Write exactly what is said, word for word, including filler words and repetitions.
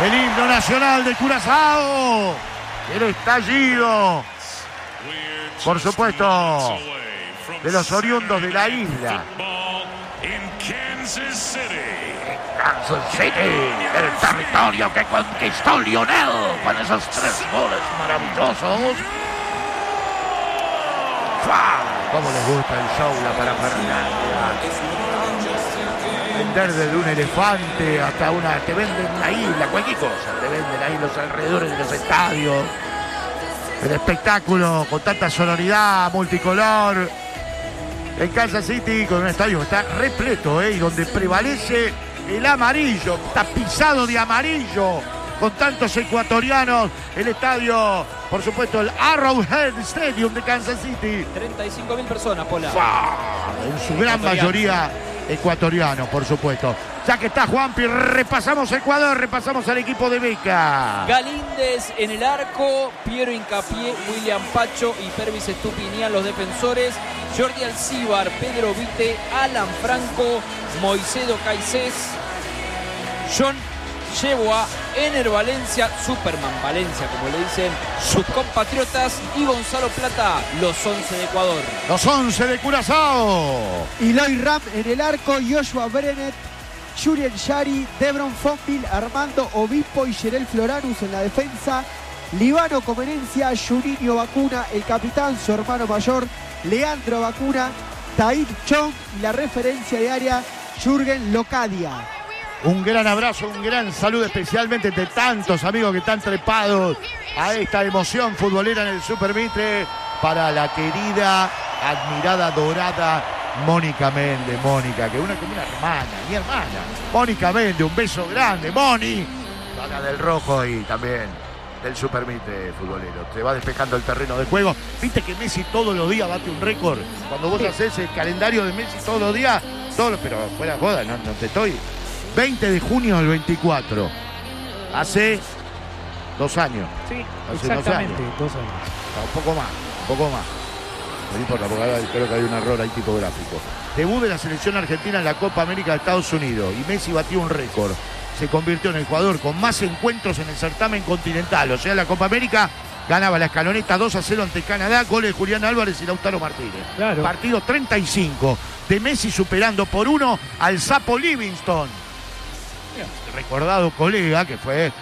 El himno nacional de Curazao. El estallido, por supuesto, de los oriundos de la isla. Kansas City, el territorio que conquistó Lionel con esos tres goles maravillosos. ¡Fua! ¿Cómo les gusta el show, la parafernalia? Vender desde un elefante hasta una... Te venden una isla, cualquier cosa. Te venden ahí los alrededores de los estadios. El espectáculo con tanta sonoridad, multicolor. En Kansas City, con un estadio que está repleto, ¿eh? Y donde prevalece el amarillo, tapizado de amarillo, con tantos ecuatorianos. El estadio, por supuesto, el Arrowhead Stadium de Kansas City. treinta y cinco mil personas, Pola. ¡Fua! En su gran mayoría ecuatorianos, por supuesto. Ya que está Juanpi, repasamos Ecuador, repasamos al equipo de Beca. Galíndez en el arco, Piero Hincapié, William Pacho y Pervis Estupiñán los defensores, Jordi Alcíbar, Pedro Vite, Alan Franco, Moisedo Caicés, John Yeboa, Ener Valencia, Superman Valencia, como le dicen sus compatriotas, y Gonzalo Plata, los once de Ecuador. Los once de Curazao. Eloy Ram en el arco, Joshua Brenet, Jurien Yari, Debron Fonville, Armando Obispo y Yerel Floranus en la defensa. Libano Comenencia, Juninho Vacuna, el capitán, su hermano mayor, Leandro Vacuna, Taib Chong y la referencia de área, Jürgen Locadia. Un gran abrazo, un gran saludo especialmente de tantos amigos que están trepados a esta emoción futbolera en el Super Mitre para la querida, admirada, dorada Mónica Méndez. Mónica, que una como una hermana, mi hermana. Mónica Méndez, un beso grande, Moni. Para del Rojo y también del Super Mitre futbolero. Se va despejando el terreno de juego. Viste que Messi todos los días bate un récord. Cuando vos haces el calendario de Messi todos los días, todos los, pero fuera joda, no, no te estoy... veinte de junio del veinticuatro. Hace dos años. Sí, hace exactamente, dos años. dos años. No, un poco más, un poco más. No importa, porque ahora creo que hay un error ahí tipográfico. Debut de la selección argentina en la Copa América de Estados Unidos. Y Messi batió un récord. Se convirtió en el jugador con más encuentros en el certamen continental. O sea, la Copa América ganaba la escaloneta dos a cero ante Canadá. Goles de Julián Álvarez y Lautaro Martínez. Claro. Partido treinta y cinco. De Messi superando por uno al Sapo Livingston. Recordado colega que fue